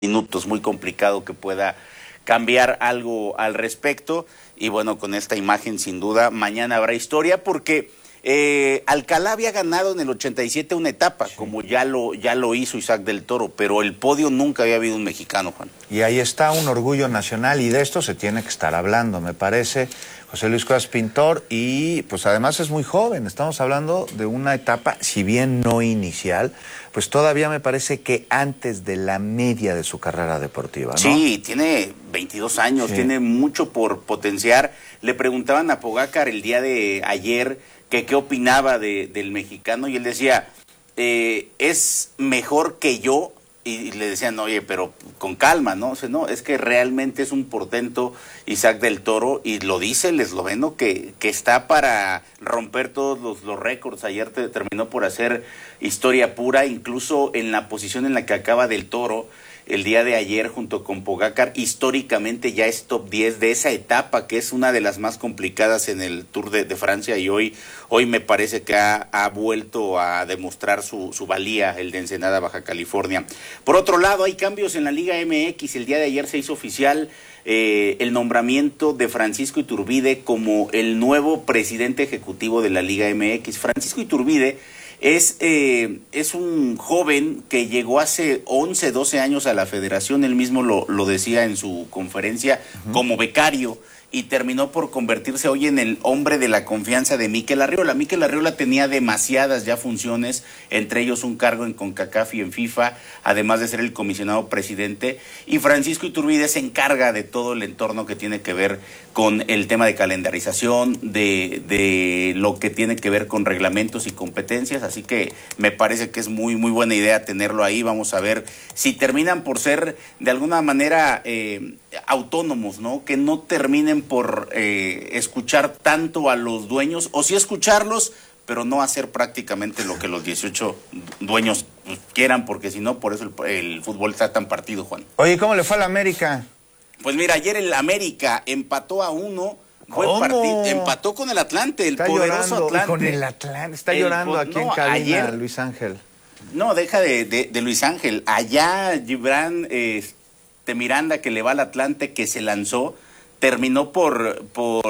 minutos, muy complicado que pueda cambiar algo al respecto. Y bueno, con esta imagen sin duda mañana habrá historia porque Alcalá había ganado en el 87 una etapa, sí, como ya lo hizo Isaac del Toro, pero el podio nunca había habido un mexicano, Juan. Y ahí está un orgullo nacional y de esto se tiene que estar hablando, me parece, José Luis Cuevas Pintor, y pues además es muy joven, estamos hablando de una etapa, si bien no inicial, pues todavía me parece que antes de la media de su carrera deportiva, ¿no? Sí, tiene 22 años, sí, tiene mucho por potenciar. Le preguntaban a Pogacar el día de ayer que qué opinaba del mexicano y él decía, es mejor que yo. Y le decían, oye, pero con calma, ¿no? O sea, no, es que realmente es un portento Isaac del Toro, y lo dice el esloveno que está para romper todos los récords. Ayer terminó por hacer historia pura, incluso en la posición en la que acaba del Toro el día de ayer junto con Pogacar, históricamente ya es top 10 de esa etapa, que es una de las más complicadas en el Tour de Francia, y hoy me parece que ha vuelto a demostrar su valía, el de Ensenada, Baja California. Por otro lado, hay cambios en la Liga MX. El día de ayer se hizo oficial el nombramiento de Francisco Iturbide como el nuevo presidente ejecutivo de la Liga MX. Francisco Iturbide es un joven que llegó hace 11, 12 años a la federación, él mismo lo decía en su conferencia, como becario, y terminó por convertirse hoy en el hombre de la confianza de Mikel Arriola. Mikel Arriola tenía demasiadas ya funciones, entre ellos un cargo en CONCACAF y en FIFA, además de ser el comisionado presidente, y Francisco Iturbide se encarga de todo el entorno que tiene que ver con el tema de calendarización, de lo que tiene que ver con reglamentos y competencias, así que me parece que es muy, muy buena idea tenerlo ahí. Vamos a ver si terminan por ser de alguna manera autónomos, ¿no? Que no terminen por escuchar tanto a los dueños, o sí escucharlos, pero no hacer prácticamente lo que los 18 dueños quieran, porque si no, por eso el fútbol está tan partido, Juan. Oye, ¿cómo le fue a la América? Pues mira, ayer el América empató a 1, buen partido, empató con el Atlante, el poderoso Atlante. Con el Atlante, está llorando aquí en cabina ayer, Luis Ángel. No, deja de Luis Ángel. Allá Gibran Miranda, que le va al Atlante, que se lanzó, terminó por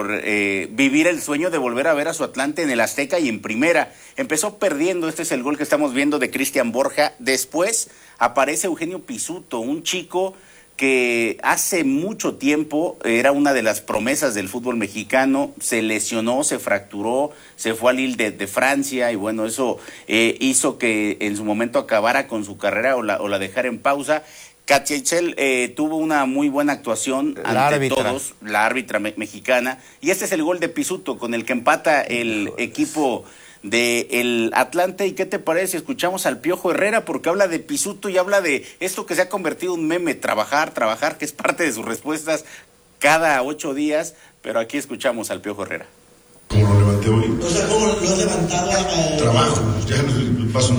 vivir el sueño de volver a ver a su Atlante en el Azteca y en primera. Empezó perdiendo, este es el gol que estamos viendo de Cristian Borja. Después aparece Eugenio Pizzuto, un chico que hace mucho tiempo era una de las promesas del fútbol mexicano, se lesionó, se fracturó, se fue al Lille de Francia, y bueno, eso hizo que en su momento acabara con su carrera o la dejara en pausa. Katia Itzel tuvo una muy buena actuación ante todos, la árbitra mexicana, y este es el gol de Pizzuto con el que empata el equipo del Atlante. ¿Y qué te parece? Escuchamos al Piojo Herrera, porque habla de Pizzuto y habla de esto que se ha convertido en un meme, trabajar, que es parte de sus respuestas cada 8 días, pero aquí escuchamos al Piojo Herrera. ¿Cómo lo levanté hoy? O sea, ¿cómo lo has levantado? Trabajo, ya le paso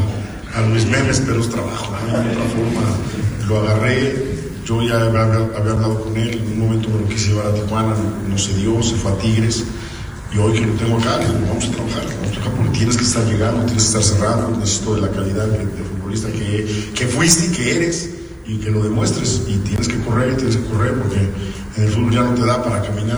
a mis memes, pero es trabajo, no hay otra forma. Lo agarré, yo ya había hablado con él, en un momento me lo quise llevar a Tijuana, no se dio, se fue a Tigres, y hoy que lo tengo acá, le digo, vamos a trabajar porque tienes que estar llegando, tienes que estar cerrando, necesito de la calidad de futbolista que fuiste y que eres, y que lo demuestres, y tienes que correr, porque en el fútbol ya no te da para caminar,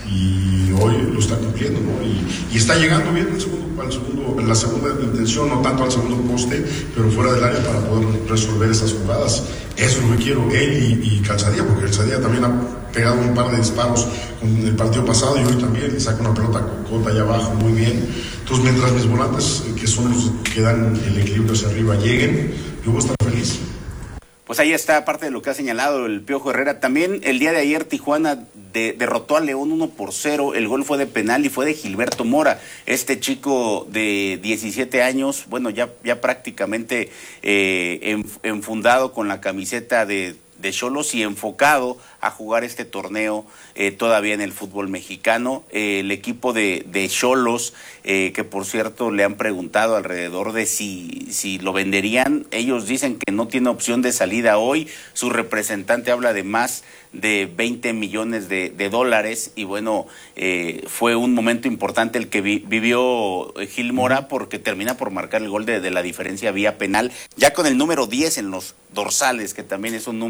y hoy lo está cumpliendo, ¿no? Y está llegando bien en la segunda intención, no tanto al segundo poste, pero fuera del área para poder resolver esas jugadas. Eso es lo que quiero, él y Calzadilla, porque Calzadilla también ha pegado un par de disparos en el partido pasado, y hoy también le saca una pelota cota allá abajo muy bien. Entonces, mientras mis volantes, que son los que dan el equilibrio hacia arriba, lleguen, yo voy a estar feliz. Pues ahí está parte de lo que ha señalado el Piojo Herrera. También el día de ayer Tijuana derrotó a León 1-0. El gol fue de penal y fue de Gilberto Mora. Este chico de 17 años, bueno, ya prácticamente enfundado con la camiseta de Xolos y enfocado a jugar este torneo todavía en el fútbol mexicano. El equipo de Xolos, que por cierto le han preguntado alrededor de si lo venderían, ellos dicen que no tiene opción de salida hoy. Su representante habla de más de 20 millones de dólares y bueno, fue un momento importante el que vivió Gil Mora, porque termina por marcar el gol de la diferencia vía penal, ya con el número 10 en los dorsales, que también es un número